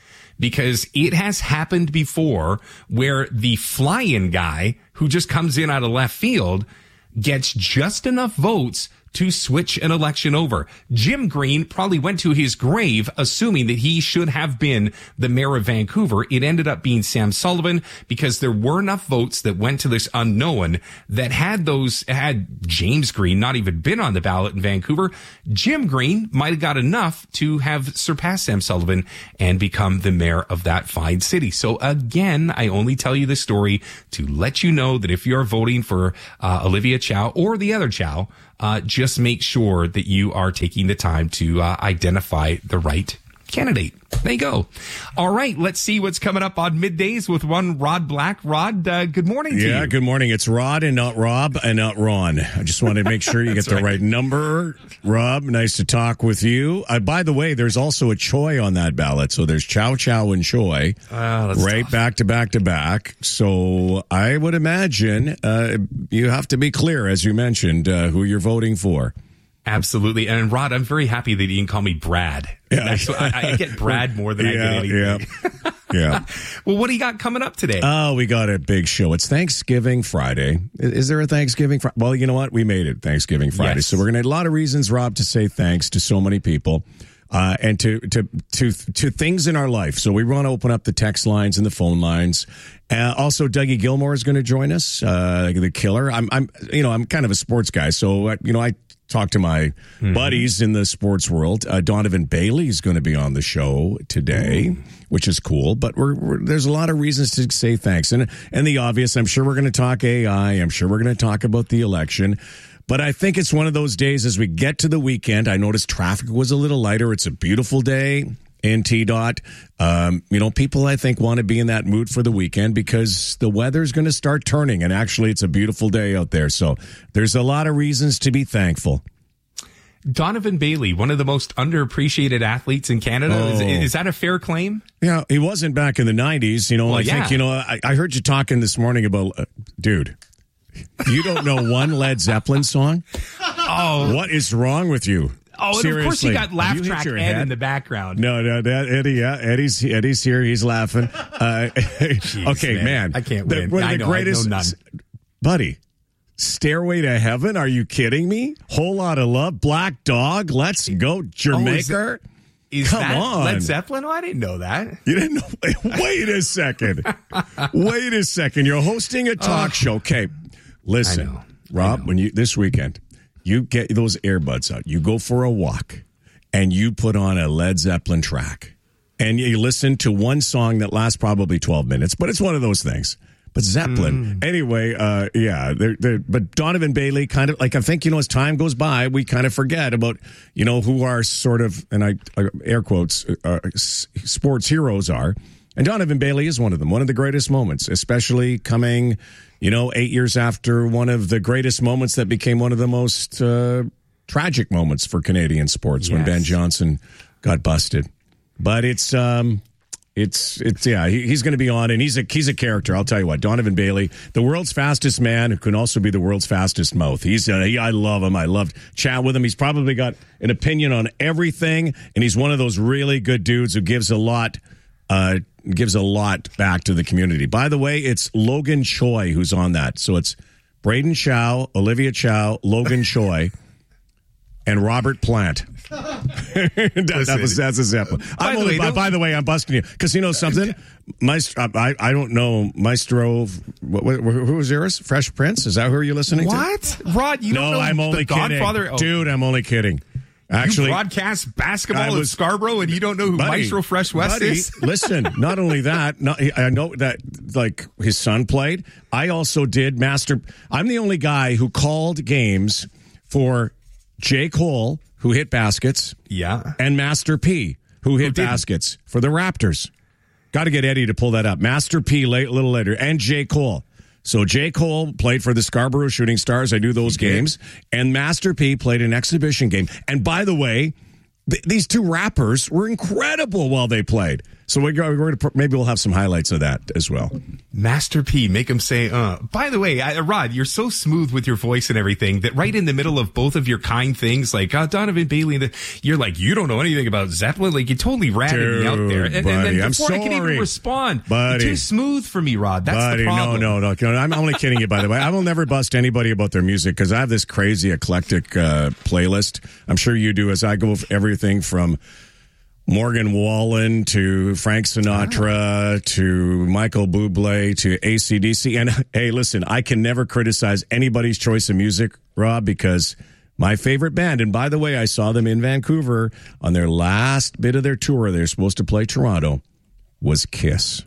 because it has happened before where the fly-in guy who just comes in out of left field gets just enough votes to switch an election over. Jim Green probably went to his grave assuming that he should have been the mayor of Vancouver. It ended up being Sam Sullivan because there were enough votes that went to this unknown that had those, had James Green not even been on the ballot in Vancouver, Jim Green might have got enough to have surpassed Sam Sullivan and become the mayor of that fine city. So again, I only tell you this story to let you know that if you're voting for uh, Olivia Chow or the other Chow, Uh, just make sure that you are taking the time to uh, identify the right candidate. There you go. All right, let's see what's coming up on Middays with one Rod Black. Rod, uh, good morning to yeah, you. good morning. It's Rod and not Rob and not Ron. I just wanted to make sure you get the right. right number. Rob, nice to talk with you. Uh, by the way, there's also a Choi on that ballot. So there's Chow Chow and Choi uh, right tough. back to back to back. So I would imagine uh, you have to be clear, as you mentioned, uh, who you're voting for. Absolutely. And Rod, I'm very happy that you can call me Brad. Yeah. That's what, I, I get Brad more than yeah, I get anything. Yeah. yeah. Well, what do you got coming up today? Oh, we got a big show. It's Thanksgiving Friday. Is there a Thanksgiving Friday? Well, you know what? We made it Thanksgiving Friday. Yes. So we're going to have a lot of reasons, Rob, to say thanks to so many people. Uh, and to, to, to, to things in our life. So we want to open up the text lines and the phone lines. Uh, also, Dougie Gilmore is going to join us, uh, the killer. I'm, I'm, you know, I'm kind of a sports guy. So, uh, you know, I talk to my mm-hmm. buddies in the sports world. Uh, Donovan Bailey is going to be on the show today, mm. which is cool. But we're, we're, there's a lot of reasons to say thanks. And, and the obvious, I'm sure we're going to talk A I. I'm sure we're going to talk about the election. But I think it's one of those days as we get to the weekend. I noticed traffic was a little lighter. It's a beautiful day in T DOT. Um, you know, people, I think, want to be in that mood for the weekend because the weather's going to start turning. And actually, it's a beautiful day out there. So there's a lot of reasons to be thankful. Donovan Bailey, one of the most underappreciated athletes in Canada. Oh. Is, is that a fair claim? Yeah, he wasn't back in the nineties. You know, well, I yeah. think, you know, I, I heard you talking this morning about, uh, dude. You don't know one Led Zeppelin song? Oh. What is wrong with you? Oh, and of course you got laugh you track Ed head? in the background. No, no, that, Eddie, yeah, Eddie's Eddie's here. He's laughing. Uh, Jeez, okay, man. man. I can't the, win. One of I the know, greatest, I know none. Buddy, Stairway to Heaven? Are you kidding me? Whole Lot of Love, Black Dog, Let's Go, Jamaica. Oh, is that, is Come that on. Led Zeppelin? Oh, I didn't know that. You didn't know? Wait a second. Wait a second. You're hosting a talk uh, show. Okay. Listen, know, Rob, when you this weekend, you get those earbuds out, you go for a walk, and you put on a Led Zeppelin track, and you listen to one song that lasts probably twelve minutes, but it's one of those things. But Zeppelin, mm. anyway, uh, yeah, they're, they're, but Donovan Bailey kind of, like, I think, you know, as time goes by, we kind of forget about, you know, who our sort of, and I, uh, air quotes, uh, sports heroes are. And Donovan Bailey is one of them, one of the greatest moments, especially coming, you know, eight years after one of the greatest moments that became one of the most uh, tragic moments for Canadian sports yes. when Ben Johnson got busted. But it's, um, it's, it's, yeah, he, he's going to be on, and he's a, he's a character. I'll tell you what, Donovan Bailey, the world's fastest man who can also be the world's fastest mouth. He's, uh, he, I love him. I loved chat with him. He's probably got an opinion on everything, and he's one of those really good dudes who gives a lot, uh, gives a lot back to the community. By the way, it's Logan Choi who's on that. So it's Braden Chow, Olivia Chow, Logan Choi, and Robert Plant. that, that was, that's a Zeppelin. I'm only, by, by the way, I'm busting you. Because you know something? Maestro, I, I don't know. Maestro, what, what, who was yours? Fresh Prince? Is that who you're listening what? to? What? Rod, you no, don't know I'm only the kidding. Godfather? Oh. Dude, I'm only kidding. Actually, you broadcast basketball was, in Scarborough, and you don't know who buddy, Maestro Fresh West buddy, is? Listen, not only that, not, I know that like his son played. I also did master. I'm the only guy who called games for J. Cole, who hit baskets, yeah, and Master P, who hit who baskets for the Raptors. Got to get Eddie to pull that up. Master P, late, a little later, and J. Cole. So J. Cole played for the Scarborough Shooting Stars. I do those he games. Did. And Master P played an exhibition game. And by the way, th- these two rappers were incredible while they played. So we're going to maybe we'll have some highlights of that as well. Master P, make him say, uh. By the way, I, Rod, you're so smooth with your voice and everything that right in the middle of both of your kind things, like uh, Donovan Bailey, and the, you're like, you don't know anything about Zeppelin. Like, you totally ratted Dude, me out there. And, buddy, and then I'm before sorry. I can even respond, buddy. you're too smooth for me, Rod. That's buddy, the problem. no, no, no. I'm only kidding you, by the way. I will never bust anybody about their music because I have this crazy eclectic uh, playlist. I'm sure you do, as I go with everything from Morgan Wallen to Frank Sinatra oh. to Michael Bublé to A C D C. And hey, listen, I can never criticize anybody's choice of music, Rob, because my favorite band, and by the way, I saw them in Vancouver on their last bit of their tour. They're supposed to play Toronto, was Kiss.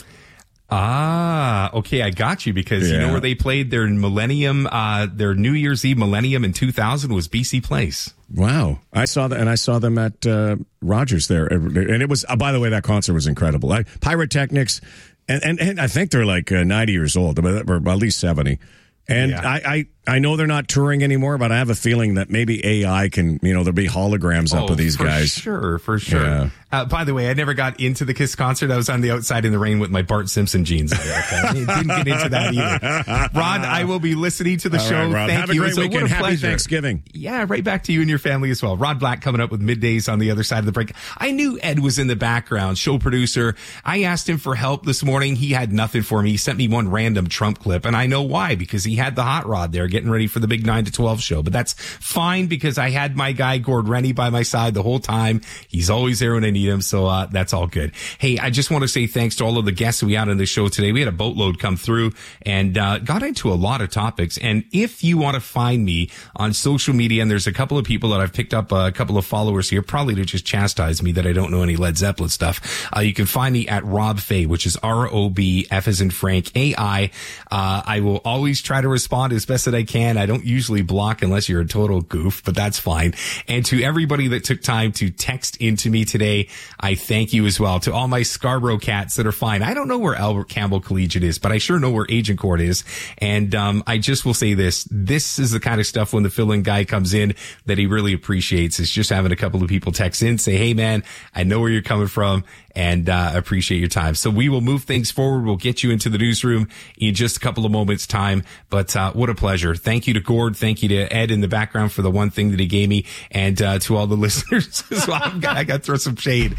Ah, okay, I got you because yeah. you know where they played their Millennium, uh, their New Year's Eve Millennium in two thousand was B C Place. Wow, I saw that, and I saw them at uh, Rogers there, and it was. Uh, by the way, that concert was incredible. I, Pyrotechnics, and, and and I think they're like uh, ninety years old, or at least seventy. And yeah. I, I, I know they're not touring anymore, but I have a feeling that maybe A I can, you know, there'll be holograms oh, up of these for guys. For sure, for sure. Yeah. Uh, by the way, I never got into the Kiss concert. I was on the outside in the rain with my Bart Simpson jeans. There, okay? Didn't get into that either. Rod, I will be listening to the All show. right, Rob. Thank have you. a great So weekend. what a Happy pleasure. Thanksgiving. Yeah, right back to you and your family as well. Rod Black coming up with Middays on the other side of the break. I knew Ed was in the background, show producer. I asked him for help this morning. He had nothing for me. He sent me one random Trump clip, and I know why, because he had the hot rod there getting ready for the big nine to twelve show. But that's fine because I had my guy Gord Rennie by my side the whole time. He's always there when I need him, so uh, that's all good. Hey, I just want to say thanks to all of the guests we had on the show today. We had a boatload come through and uh, got into a lot of topics. And if you want to find me on social media, and there's a couple of people that I've picked up, uh, a couple of followers here, probably to just chastise me that I don't know any Led Zeppelin stuff. Uh, you can find me at Rob Fay, which is R O B F as in Frank A I. Uh, I will always try to respond as best that I can. I don't usually block unless you're a total goof, but that's fine. And to everybody that took time to text into me today, I thank you as well. To all my Scarborough cats that are fine. I don't know where Albert Campbell Collegiate is, but I sure know where Agincourt is. And um, I just will say this. This is the kind of stuff when the fill-in guy comes in that he really appreciates. It's just having a couple of people text in, say, hey, man, I know where you're coming from, and uh, appreciate your time. So we will move things forward. We'll get you into the newsroom in just a couple of moments' time. But uh, what a pleasure. Thank you to Gord. Thank you to Ed in the background for the one thing that he gave me, and uh, to all the listeners as well. I got, I got to throw some shade.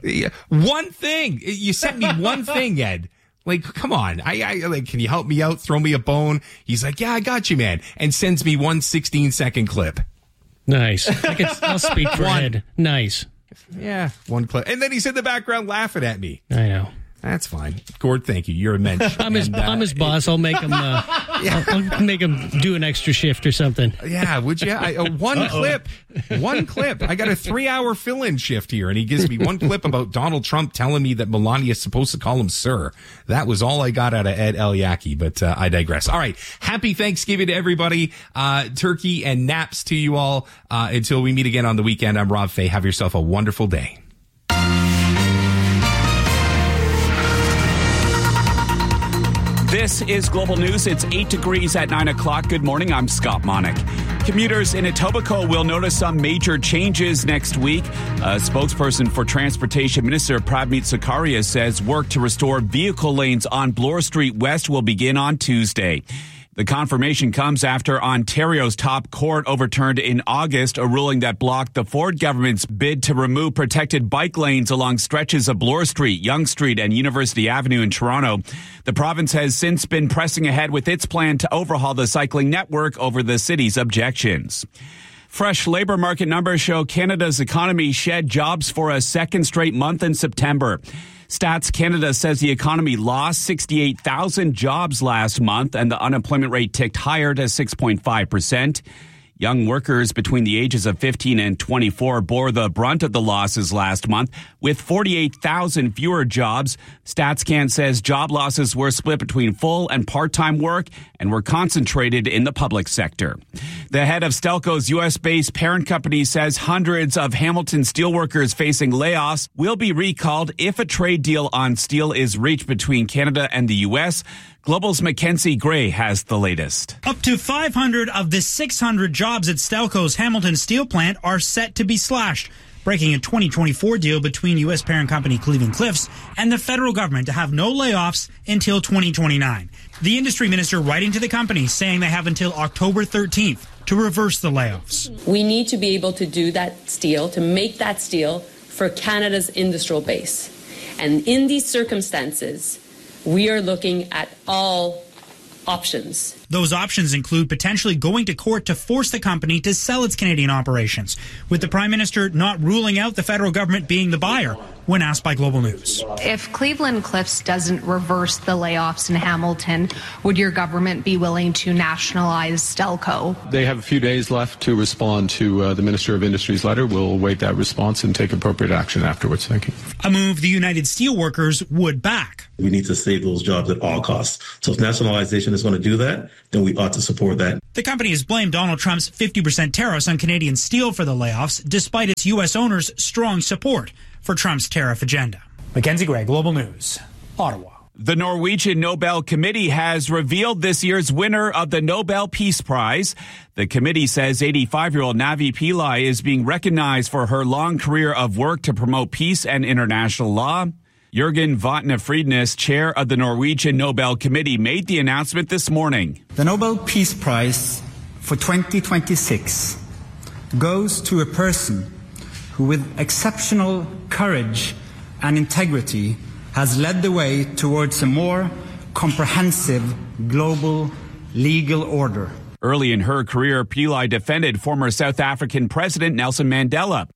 One thing. You sent me one thing, Ed. Like, come on. I, I, like, can you help me out? Throw me a bone. He's like, yeah, I got you, man. And sends me one sixteen second clip. Nice. I can, I'll speak for One. Ed. Nice. Yeah, one clip. And then he's in the background laughing at me. I know. That's fine. Gord, thank you. You're a mensch. I'm his, and, uh, I'm his boss. I'll make him. Uh, yeah. I'll, I'll make him do an extra shift or something. Yeah, would you? I, uh, one Uh-oh. clip. One clip. I got a three-hour fill-in shift here, and he gives me one clip about Donald Trump telling me that Melania is supposed to call him sir. That was all I got out of Ed Eliaki, but uh, I digress. All right. Happy Thanksgiving to everybody. Uh, turkey and naps to you all. Uh, until we meet again on the weekend, I'm Rob Fay. Have yourself a wonderful day. This is Global News. It's eight degrees at nine o'clock. Good morning. I'm Scott Monick. Commuters in Etobicoke will notice some major changes next week. A spokesperson for Transportation Minister Pradmeet Sakaria says work to restore vehicle lanes on Bloor Street West will begin on Tuesday. The confirmation comes after Ontario's top court overturned in August a ruling that blocked the Ford government's bid to remove protected bike lanes along stretches of Bloor Street, Yonge Street, and University Avenue in Toronto. The province has since been pressing ahead with its plan to overhaul the cycling network over the city's objections. Fresh labor market numbers show Canada's economy shed jobs for a second straight month in September. Stats Canada says the economy lost sixty-eight thousand jobs last month, and the unemployment rate ticked higher to six point five percent. Young workers between the ages of fifteen and twenty-four bore the brunt of the losses last month, with forty-eight thousand fewer jobs. StatsCan says job losses were split between full and part-time work and were concentrated in the public sector. The head of Stelco's U S-based parent company says hundreds of Hamilton steelworkers facing layoffs will be recalled if a trade deal on steel is reached between Canada and the U S. Global's Mackenzie Gray has the latest. Up to five hundred of the six hundred jobs at Stelco's Hamilton steel plant are set to be slashed. breaking a twenty twenty-four deal between U S parent company Cleveland-Cliffs and the federal government to have no layoffs until twenty twenty-nine. The industry minister writing to the company saying they have until October thirteenth to reverse the layoffs. We need to be able to do that steel, to make that steel for Canada's industrial base. And in these circumstances, we are looking at all options. Those options include potentially going to court to force the company to sell its Canadian operations, with the Prime Minister not ruling out the federal government being the buyer when asked by Global News. If Cleveland-Cliffs doesn't reverse the layoffs in Hamilton, would your government be willing to nationalize Stelco? They have a few days left to respond to uh, the Minister of Industry's letter. We'll await that response and take appropriate action afterwards. Thank you. A move the United Steelworkers would back. We need to save those jobs at all costs. So if nationalization is going to do that, then we ought to support that. The company has blamed Donald Trump's fifty percent tariffs on Canadian steel for the layoffs, despite its U S owners' strong support for Trump's tariff agenda. Mackenzie Gray, Global News, Ottawa. The Norwegian Nobel Committee has revealed this year's winner of the Nobel Peace Prize. The committee says eighty-five-year-old Navi Pillai is being recognized for her long career of work to promote peace and international law. Jørgen Vatne Friednes, chair of the Norwegian Nobel Committee, made the announcement this morning. The Nobel Peace Prize for twenty twenty-six goes to a person who, with exceptional courage and integrity, has led the way towards a more comprehensive global legal order. Early in her career, Pillai defended former South African President Nelson Mandela.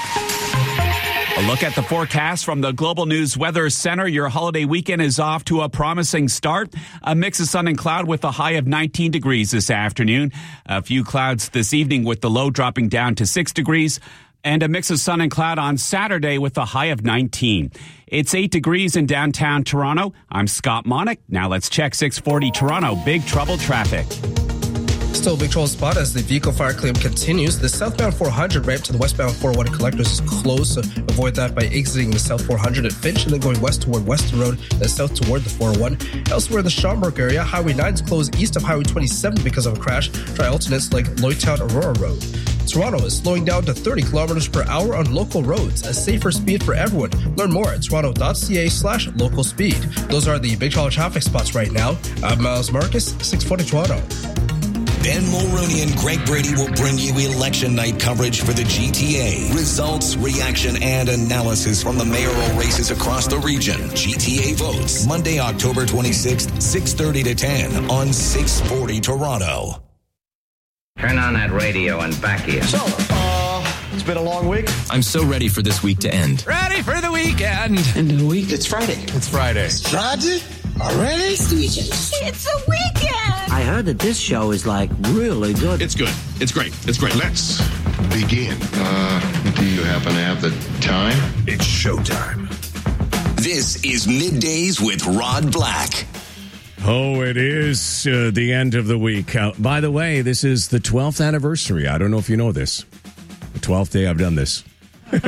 A look at the forecast from the Global News Weather Center. Your holiday weekend is off to a promising start. A mix of sun and cloud with a high of nineteen degrees this afternoon. A few clouds this evening with the low dropping down to six degrees. And a mix of sun and cloud on Saturday with a high of nineteen. It's eight degrees in downtown Toronto. I'm Scott Monick. Now let's check six forty Toronto. Big trouble traffic. Still a big trouble spot as the vehicle fire claim continues. The southbound four hundred ramp to the westbound four oh one collectors is closed. So avoid that by exiting the south four hundred at Finch and then going west toward Weston Road and south toward the four oh one. Elsewhere in the Schaumburg area, Highway nine is closed east of Highway twenty-seven because of a crash. Try alternates like Lloydtown Aurora Road. Toronto is slowing down to thirty kilometers per hour on local roads, a safer speed for everyone. Learn more at toronto.ca slash local speed. Those are the big trouble traffic spots right now. I'm Miles Marcus, six forty Toronto. Ben Mulroney and Greg Brady will bring you election night coverage for the G T A. Results, reaction, and analysis from the mayoral races across the region. G T A votes, Monday, October twenty-sixth, six thirty to ten on six forty Toronto. Turn on that radio and back here. So, uh, it's been a long week. I'm so ready for this week to end. Ready for the weekend. End of the week. It's Friday. It's Friday. It's Friday? Already? It's a weekend. I heard that this show is like really good. It's good. It's great. It's great. Let's begin. Uh, do you happen to have the time? It's showtime. This is Middays with Rod Black. Oh, it is uh, the end of the week. Uh, by the way, this is the twelfth anniversary. I don't know if you know this. The twelfth day I've done this. not,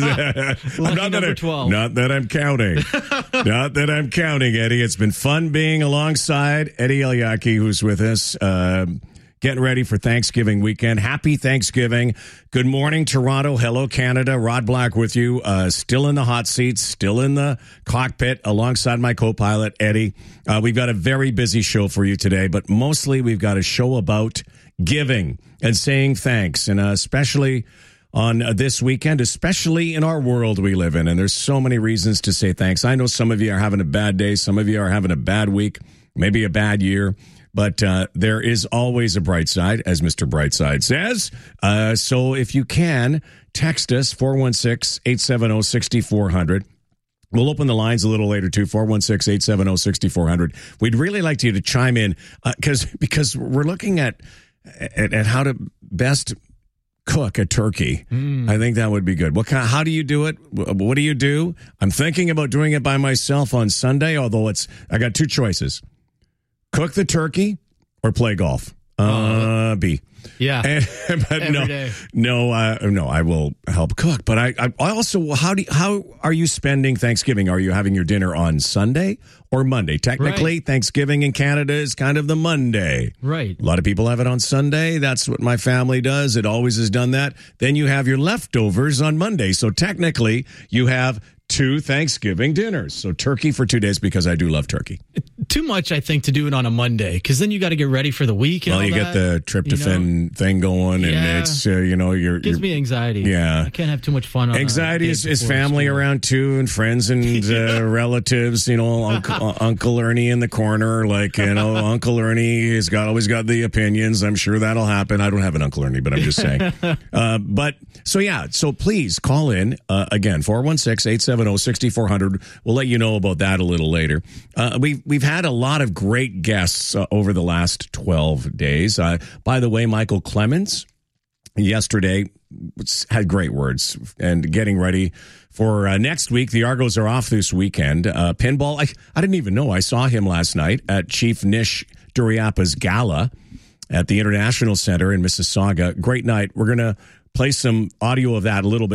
that I, twelve. Not that I'm counting. Not that I'm counting, Eddie. It's been fun being alongside Eddie Eliaki, who's with us, uh, getting ready for Thanksgiving weekend. Happy Thanksgiving. Good morning, Toronto. Hello, Canada. Rod Black with you. Uh, still in the hot seats, still in the cockpit alongside my co-pilot, Eddie. Uh, we've got a very busy show for you today, but mostly we've got a show about giving and saying thanks, and uh, especially on uh, this weekend, especially in our world we live in. And there's so many reasons to say thanks. I know some of you are having a bad day. Some of you are having a bad week, maybe a bad year. But uh, there is always a bright side, as Mister Brightside says. Uh, so if you can, text us, four one six, eight seven zero, six four zero zero. We'll open the lines a little later, too, four one six, eight seven zero, six four zero zero. We'd really like you to chime in uh, cause, because we're looking at, at, at how to best cook a turkey. Mm. I think that would be good. What kind? How do you do it? What do you do? I'm thinking about doing it by myself on Sunday, although it's I got two choices. Cook the turkey or play golf. Uh, B. Yeah. And, but Every no, day. no, uh, no, I will help cook. But I, I, I also, how do you, how are you spending Thanksgiving? Are you having your dinner on Sunday or Monday? Technically, Right. Thanksgiving in Canada is kind of the Monday. Right. A lot of people have it on Sunday. That's what my family does. It always has done that. Then you have your leftovers on Monday. So technically, you have two Thanksgiving dinners. So turkey for two days because I do love turkey. Too much, I think, to do it on a Monday because then you got to get ready for the week. And Well, all you that, get the tryptophan you know? thing going, and Yeah. it's uh, you know you're Gives you're, me anxiety. Yeah. I can't have too much fun on a Anxiety day is, is before family school. around too, and friends and uh, relatives. You know, Uncle, Uncle Ernie in the corner, like you know, Uncle Ernie has got always got the opinions. I'm sure that'll happen. I don't have an Uncle Ernie, but I'm just saying. uh, but so yeah, so please call in uh, again four one six, eight seven zero, six four zero zero. We'll let you know about that a little later. Uh, we've we've had a lot of great guests uh, over the last twelve days. Uh, by the way, Michael Clemens yesterday had great words and getting ready for uh, next week. The Argos are off this weekend. Uh, pinball, I, I didn't even know. I saw him last night at Chief Nish Duriapa's gala at the International Center in Mississauga. Great night. We're going to play some audio of that a little bit.